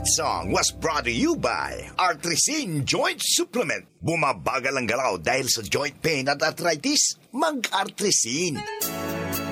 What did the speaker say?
That song was brought to you by Artrisin Joint Supplement. Bumabagal ang galaw dahil sa joint pain at arthritis. Mag-Artrisin.